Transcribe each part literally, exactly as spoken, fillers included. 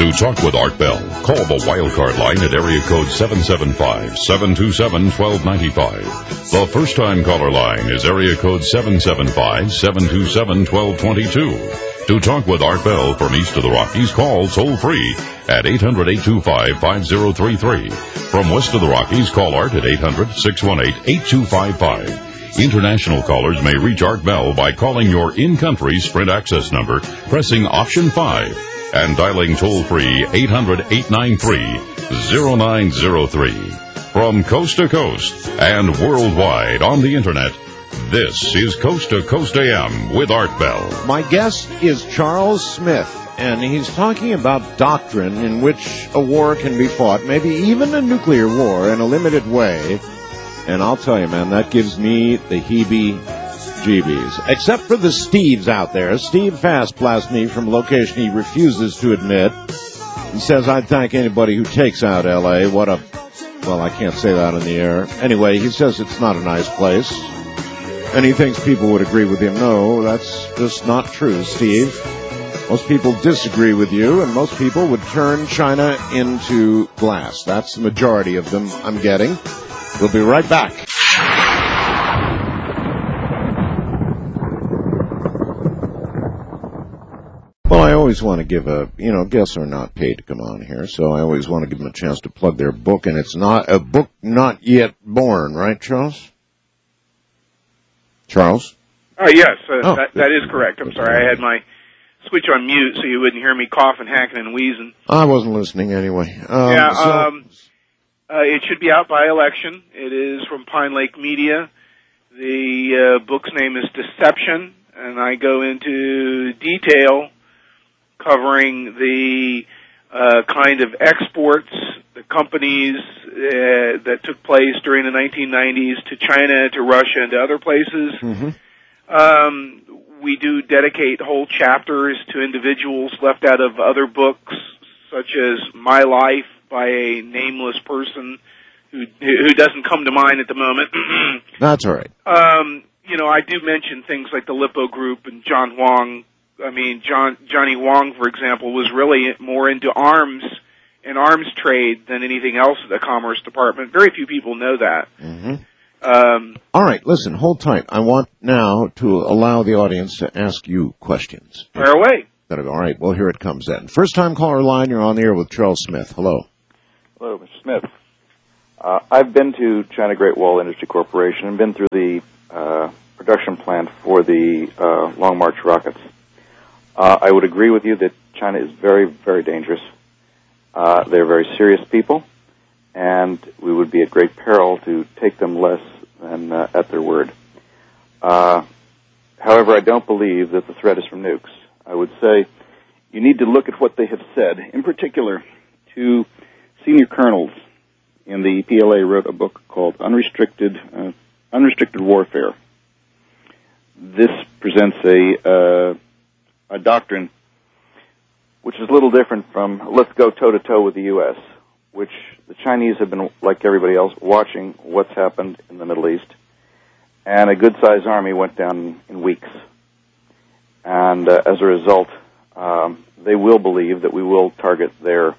To talk with Art Bell, call the Wildcard line at area code seven seven five, seven two seven, one two nine five. The first-time caller line is area code seven seven five, seven two seven, one two two two. To talk with Art Bell from east of the Rockies, call toll-free at eight hundred, eight two five, five zero three three. From west of the Rockies, call Art at eight hundred, six one eight, eight two five five. International callers may reach Art Bell by calling your in-country Sprint access number, pressing option five, and dialing toll-free eight hundred, eight nine three, zero nine zero three. From coast to coast and worldwide on the Internet, this is Coast to Coast A M with Art Bell. My guest is Charles Smith, and he's talking about doctrine in which a war can be fought, maybe even a nuclear war in a limited way. And I'll tell you, man, that gives me the heebie-jeebies. Except for the Steves out there. Steve Fast blasts me from a location he refuses to admit. He says, I'd thank anybody who takes out L A. What a... Well, I can't say that on the air. Anyway, he says it's not a nice place. And he thinks people would agree with him. No, that's just not true, Steve. Most people disagree with you, and most people would turn China into glass. That's the majority of them I'm getting. We'll be right back. Well, I always want to give a, you know, guests are not paid to come on here, so I always want to give them a chance to plug their book, and it's not a book not yet born, right, Charles? Charles? Oh, yes, uh, oh. That, that is correct. I'm sorry, I had my switch on mute so you wouldn't hear me coughing, hacking, and wheezing. I wasn't listening anyway. Um, yeah, so, um... Uh, it should be out by election. It is from Pine Lake Media. The uh, book's name is Deception, and I go into detail covering the uh, kind of exports, the companies uh, that took place during the nineteen nineties to China, to Russia, and to other places. Mm-hmm. Um, we do dedicate whole chapters to individuals left out of other books, such as My Life, by a nameless person who who doesn't come to mind at the moment. That's all right. Um, you know, I do mention things like the Lippo Group and John Huang. I mean, John Johnny Huang, for example, was really more into arms and arms trade than anything else at the Commerce Department. Very few people know that. Mm-hmm. Um, all right, listen, hold tight. I want now to allow the audience to ask you questions. Fire away. All right, well, here it comes then. First-time caller line, you're on the air with Charles Smith. Hello. Hello, Mister Smith. Uh, I've been to China Great Wall Industry Corporation and been through the uh, production plant for the uh, Long March rockets. Uh, I would agree with you that China is very, very dangerous. Uh, they're very serious people, and we would be at great peril to take them less than uh, at their word. Uh, however, I don't believe that the threat is from nukes. I would say you need to look at what they have said. In particular, to senior colonels in the P L A wrote a book called Unrestricted uh, Unrestricted Warfare. This presents a uh, a doctrine which is a little different from let's go toe-to-toe with the U S, which the Chinese have been, like everybody else, watching what's happened in the Middle East. And a good-sized army went down in weeks. And uh, as a result, um, they will believe that we will target their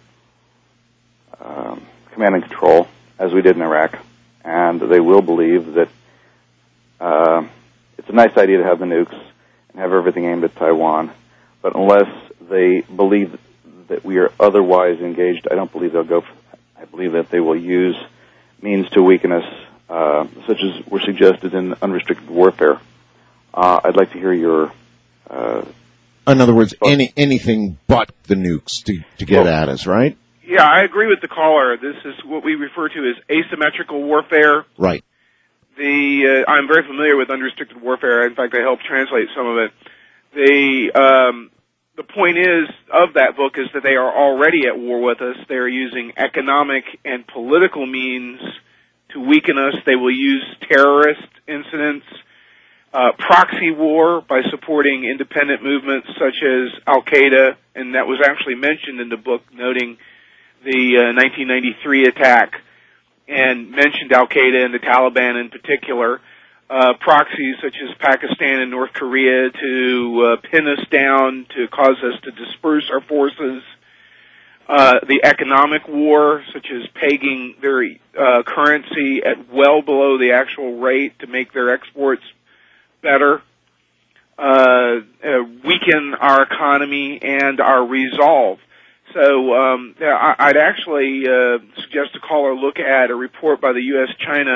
um, command and control, as we did in Iraq. And they will believe that uh, it's a nice idea to have the nukes and have everything aimed at Taiwan. But unless they believe that we are otherwise engaged, I don't believe they'll go for that. I believe that they will use means to weaken us, uh, such as were suggested in unrestricted warfare. Uh, I'd like to hear your... Uh, in other words, any anything but the nukes to, to get well, at us, right? Yeah, I agree with the caller. This is what we refer to as asymmetrical warfare. Right. The uh, I'm very familiar with unrestricted warfare. In fact, I helped translate some of it. The um, the point is of that book is that they are already at war with us. They are using economic and political means to weaken us. They will use terrorist incidents, uh, proxy war by supporting independent movements such as Al-Qaeda, and that was actually mentioned in the book, noting the uh, nineteen ninety-three attack, and mentioned Al-Qaeda and the Taliban in particular. Uh, proxies such as Pakistan and North Korea to uh, pin us down, to cause us to disperse our forces. uh, the economic war, such as pegging their uh, currency at well below the actual rate to make their exports better, uh, uh, weaken our economy and our resolve. So um, I'd actually uh, suggest a caller look at a report by the U S China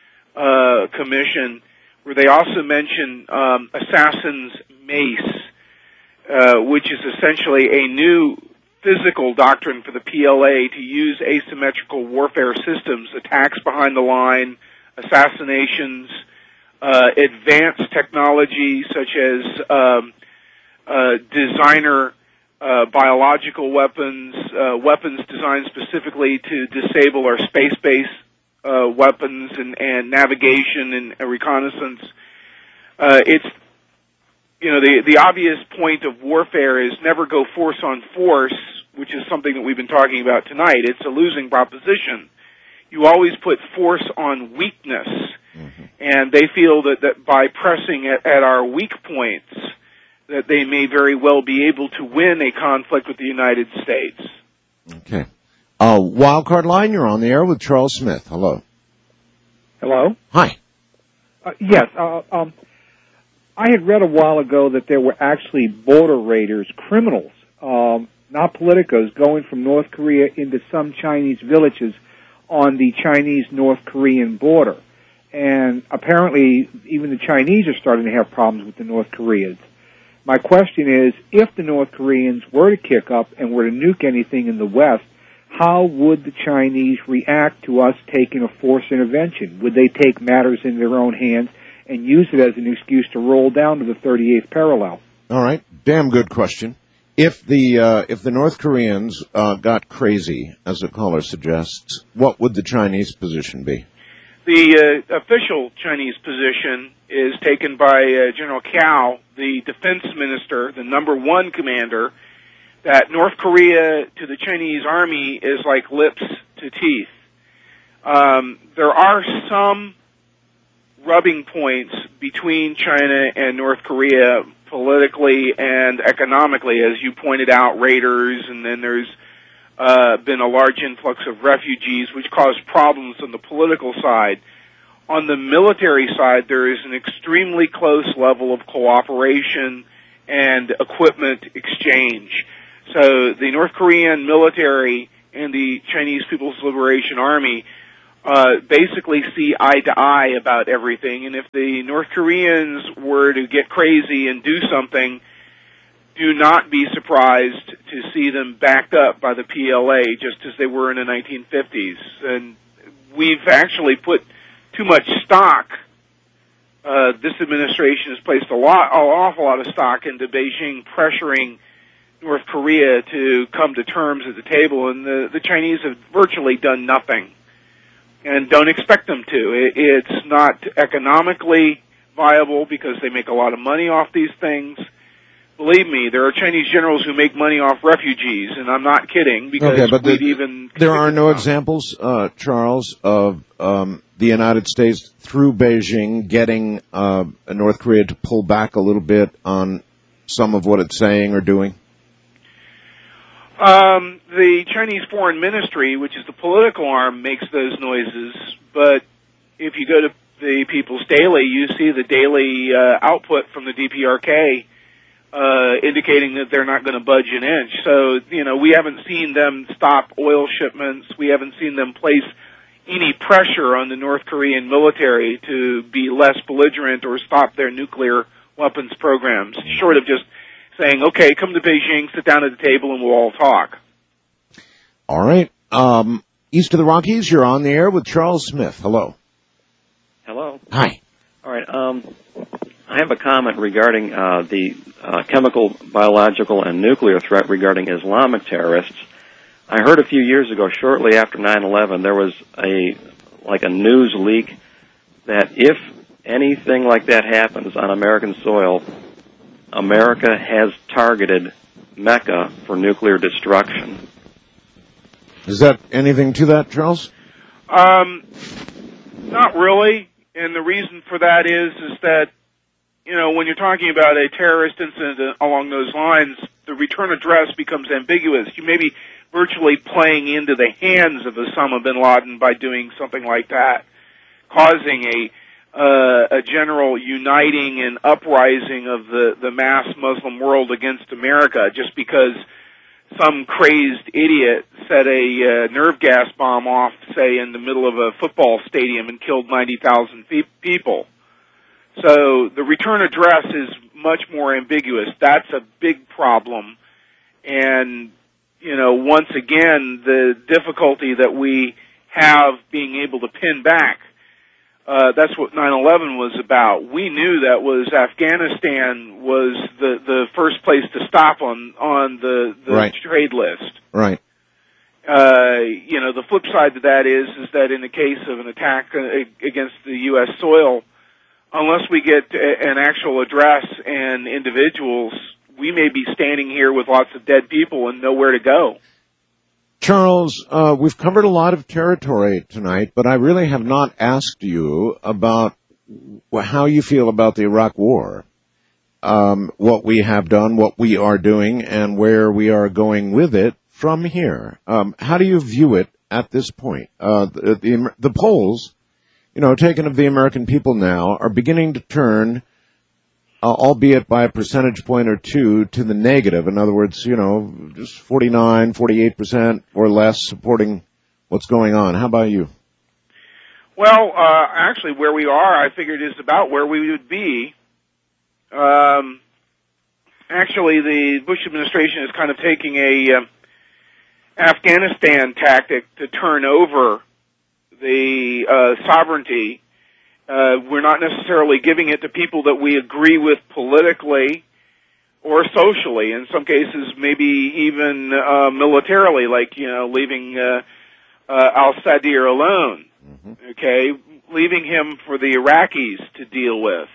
uh, Commission, where they also mention um, Assassin's Mace, uh, which is essentially a new physical doctrine for the P L A to use asymmetrical warfare systems, attacks behind the line, assassinations, uh, advanced technology such as um, uh, designer uh, biological weapons, uh, weapons designed specifically to disable our space-based uh, weapons and, and navigation and uh, reconnaissance. Uh, it's You know, the, the obvious point of warfare is never go force on force, which is something that we've been talking about tonight. It's a losing proposition. You always put force on weakness, mm-hmm. and they feel that, that by pressing at, at our weak points, that they may very well be able to win a conflict with the United States. Okay. Uh, Wildcard Line, you're on the air with Charles Smith. Hello. Hello? Hi. Uh, yes, uh, um... I had read a while ago that there were actually border raiders, criminals, um, not politicos, going from North Korea into some Chinese villages on the Chinese-North Korean border. And apparently even the Chinese are starting to have problems with the North Koreans. My question is, if the North Koreans were to kick up and were to nuke anything in the West, how would the Chinese react to us taking a forced intervention? Would they take matters in their own hands and use it as an excuse to roll down to the thirty-eighth parallel? All right. Damn good question. If the uh, if the North Koreans uh, got crazy, as the caller suggests, what would the Chinese position be? The uh, official Chinese position is taken by uh, General Cao, the defense minister, the number one commander, that North Korea to the Chinese army is like lips to teeth. Um, there are some rubbing points between China and North Korea politically and economically, as you pointed out, raiders, and then there's uh, been a large influx of refugees, which caused problems on the political side. On the military side, there is an extremely close level of cooperation and equipment exchange. So the North Korean military and the Chinese People's Liberation Army Uh, basically see eye to eye about everything, and if the North Koreans were to get crazy and do something, do not be surprised to see them backed up by the P L A, just as they were in the nineteen fifties. And we've actually put too much stock. Uh, this administration has placed a lot, an awful lot of stock into Beijing pressuring North Korea to come to terms at the table, and the, the Chinese have virtually done nothing. And don't expect them to. It's not economically viable because they make a lot of money off these things. Believe me, there are Chinese generals who make money off refugees, and I'm not kidding, because okay, but we'd the, even... There are no examples, uh, Charles, of um, the United States, through Beijing, getting uh, North Korea to pull back a little bit on some of what it's saying or doing? Um, the Chinese Foreign Ministry, which is the political arm, makes those noises, but if you go to the People's Daily, you see the daily uh, output from the D P R K uh, indicating that they're not going to budge an inch. So, you know, we haven't seen them stop oil shipments. We haven't seen them place any pressure on the North Korean military to be less belligerent or stop their nuclear weapons programs, short of just saying, okay, come to Beijing, sit down at the table, and we'll all talk. All right. Um, east of the Rockies, you're on the air with Charles Smith. Hello. Hello. Hi. All right. Um, I have a comment regarding uh, the uh, chemical, biological, and nuclear threat regarding Islamic terrorists. I heard a few years ago, shortly after nine eleven, there was a like a news leak that if anything like that happens on American soil, America has targeted Mecca for nuclear destruction. Is that anything to that, Charles? Um, not really, and the reason for that is is that, you know, when you're talking about a terrorist incident along those lines, the return address becomes ambiguous. You maybe virtually playing into the hands of Osama bin Laden by doing something like that, causing a uh, a general uniting and uprising of the, the mass Muslim world against America just because some crazed idiot set a uh, nerve gas bomb off, say, in the middle of a football stadium and killed ninety thousand fe- people. So the return address is much more ambiguous. That's a big problem. And, you know, once again, the difficulty that we have being able to pin back, uh, that's what nine eleven was about. We knew that was Afghanistan was the, the first place to stop on, on the, the right. trade list. Right. Uh, you know, the flip side to that is, is that in the case of an attack against the U S soil, unless we get an actual address and individuals, we may be standing here with lots of dead people and nowhere to go. Charles, uh, we've covered a lot of territory tonight, but I really have not asked you about how you feel about the Iraq War, um, what we have done, what we are doing, and where we are going with it from here. Um, how do you view it at this point? Uh, the, the, the polls, you know, taken of the American people now, are beginning to turn, uh, albeit by a percentage point or two, to the negative. In other words, you know, just forty-nine, forty-eight percent or less supporting what's going on. How about you? Well, uh, actually, where we are, I figured is about where we would be. Um, actually, the Bush administration is kind of taking a uh, Afghanistan tactic to turn over the uh, sovereignty. Uh, we're not necessarily giving it to people that we agree with politically or socially. In some cases, maybe even uh, militarily, like, you know, leaving uh, uh, al-Sadir alone. Mm-hmm. Okay, leaving him for the Iraqis to deal with.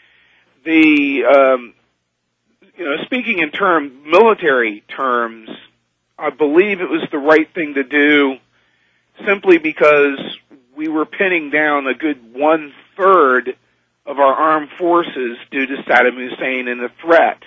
The um, you know, speaking in term military terms, I believe it was the right thing to do, simply because we were pinning down a good one-third of our armed forces due to Saddam Hussein and the threat.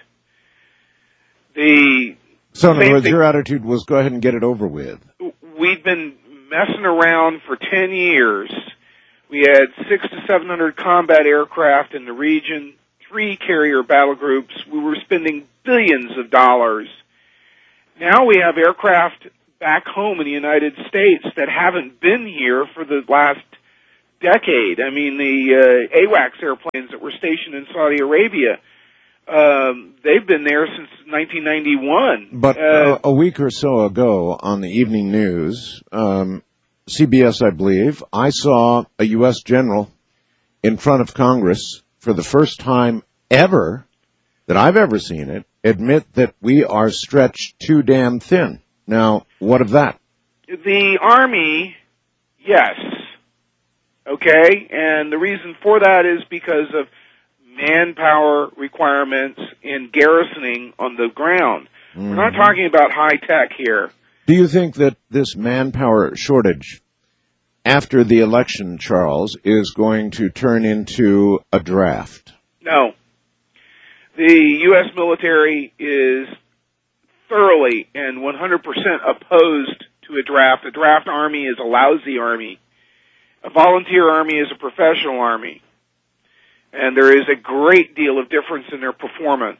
The so, in other words, your attitude was go ahead and get it over with. We'd been messing around for ten years. We had six to seven hundred combat aircraft in the region, three carrier battle groups. We were spending billions of dollars. Now we have aircraft back home in the United States that haven't been here for the last decade. I mean, the uh, AWACS airplanes that were stationed in Saudi Arabia, um, they've been there since nineteen ninety-one. But uh, a week or so ago on the evening news, um, C B S, I believe, I saw a U S general in front of Congress for the first time ever that I've ever seen it admit that we are stretched too damn thin. Now, what of that? The Army, yes. Okay? And the reason for that is because of manpower requirements in garrisoning on the ground. Mm-hmm. We're not talking about high tech here. Do you think that this manpower shortage after the election, Charles, is going to turn into a draft? No. The U S military is thoroughly and one hundred percent opposed to a draft. A draft army is a lousy army. A volunteer army is a professional army. And there is a great deal of difference in their performance.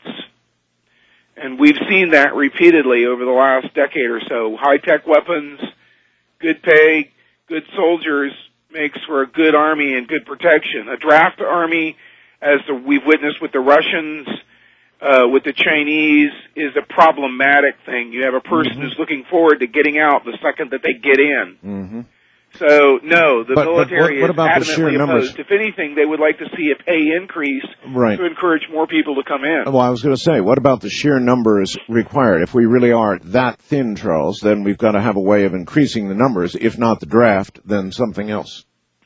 And we've seen that repeatedly over the last decade or so. High-tech weapons, good pay, good soldiers makes for a good army and good protection. A draft army, as the, we've witnessed with the Russians, uh, with the Chinese, is a problematic thing. You have a person mm-hmm. who's looking forward to getting out the second that they get in. Mm-hmm. So, no, the but, military but what, what is adamantly opposed. If anything, they would like to see a pay increase right. to encourage more people to come in. Well, I was going to say, what about the sheer numbers required? If we really are that thin, Charles, then we've got to have a way of increasing the numbers. If not the draft, then something else.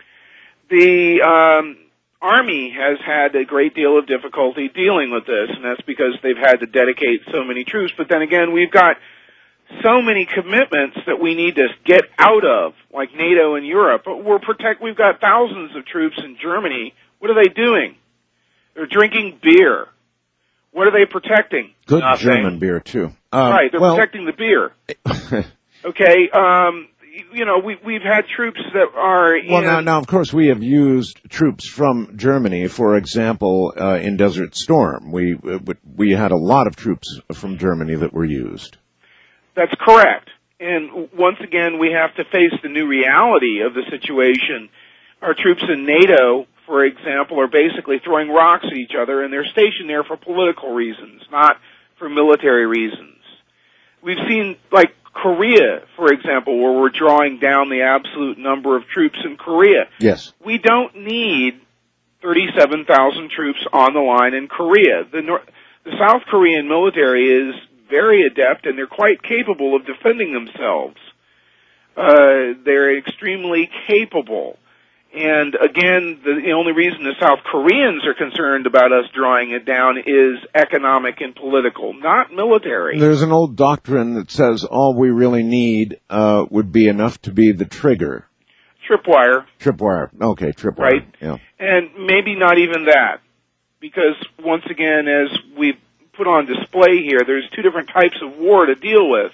The um, Army has had a great deal of difficulty dealing with this, and that's because they've had to dedicate so many troops. But then again, we've got so many commitments that we need to get out of, like NATO and Europe. But we're protect. We've got thousands of troops in Germany. What are they doing? They're drinking beer. What are they protecting? Good Nothing. German beer, too. Um, right, they're well, protecting the beer. Okay, um, you know, we, we've had troops that are in... Well, now, now, of course, we have used troops from Germany, for example, uh, in Desert Storm. We, we had a lot of troops from Germany that were used. That's correct. And once again, we have to face the new reality of the situation. Our troops in NATO, for example, are basically throwing rocks at each other, and they're stationed there for political reasons, not for military reasons. We've seen, like, Korea, for example, where we're drawing down the absolute number of troops in Korea. Yes. We don't need thirty-seven thousand troops on the line in Korea. The, North, the South Korean military is very adept, and they're quite capable of defending themselves. Uh, they're extremely capable. And again, the, the only reason the South Koreans are concerned about us drawing it down is economic and political, not military. There's an old doctrine that says all we really need uh, would be enough to be the trigger. Tripwire. Tripwire. Okay, tripwire. Right. Yeah. And maybe not even that. Because once again, as we've put on display here, there's two different types of war to deal with.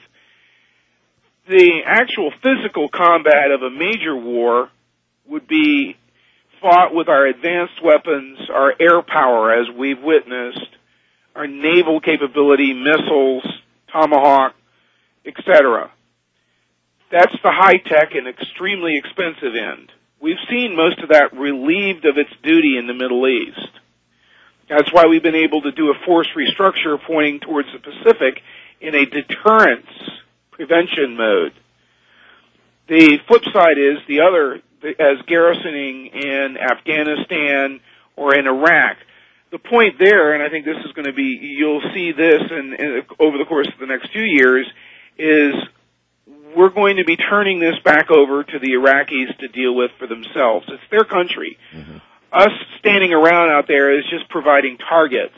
The actual physical combat of a major war would be fought with our advanced weapons, our air power, as we've witnessed, our naval capability, missiles, Tomahawk, et cetera. That's the high-tech and extremely expensive end. We've seen most of that relieved of its duty in the Middle East. That's why we've been able to do a force restructure pointing towards the Pacific in a deterrence prevention mode. The flip side is the other, as garrisoning in Afghanistan or in Iraq. The point there, and I think this is going to be, you'll see this in, in, over the course of the next few years, is we're going to be turning this back over to the Iraqis to deal with for themselves. It's their country. Mm-hmm. Us standing around out there is just providing targets.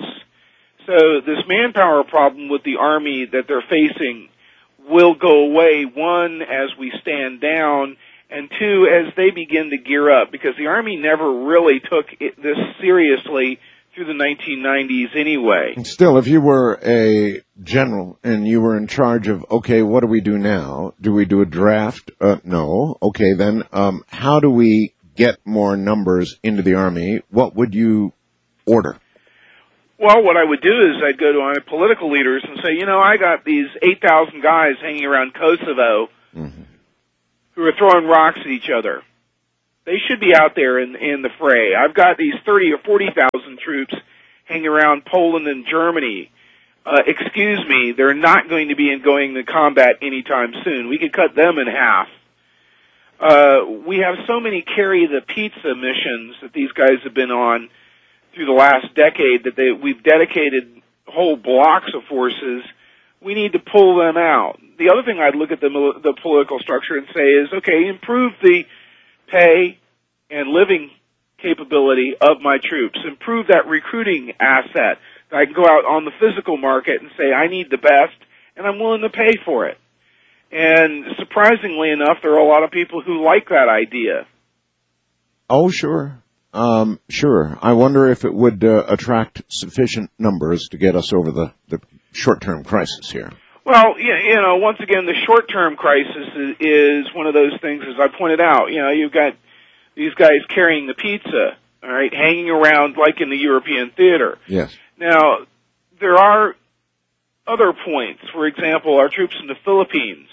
So this manpower problem with the Army that they're facing will go away, one, as we stand down, and two, as they begin to gear up, because the Army never really took it, this seriously through the nineteen nineties anyway. Still, if you were a general and you were in charge of, okay, what do we do now? Do we do a draft? Uh, no. Okay, then um, how do we get more numbers into the Army? What would you order? Well, what I would do is I'd go to my political leaders and say, you know, I got these eight thousand guys hanging around Kosovo mm-hmm. who are throwing rocks at each other. They should be out there in, in the fray. I've got these thirty or forty thousand troops hanging around Poland and Germany. Uh, excuse me, they're not going to be in going to combat anytime soon. We could cut them in half. Uh, we have so many carry the pizza missions that these guys have been on through the last decade that they, we've dedicated whole blocks of forces. We need to pull them out. The other thing I'd look at the, the political structure and say is, okay, improve the pay and living capability of my troops. Improve that recruiting asset. I can go out on the physical market and say, I need the best, and I'm willing to pay for it. And surprisingly enough, there are a lot of people who like that idea. Oh, sure. Um, sure. I wonder if it would uh, attract sufficient numbers to get us over the, the short-term crisis here. Well, you know, once again, the short-term crisis is, is one of those things, as I pointed out. You know, you've got these guys carrying the pizza, all right, hanging around like in the European theater. Yes. Now, there are other points. For example, our troops in the Philippines.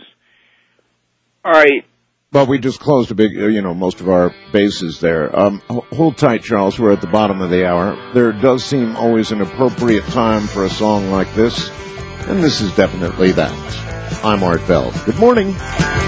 All right. Well, we just closed a big, you know, most of our bases there. Um, hold tight, Charles. We're at the bottom of the hour. There does seem always an appropriate time for a song like this, and this is definitely that. I'm Art Bell. Good morning.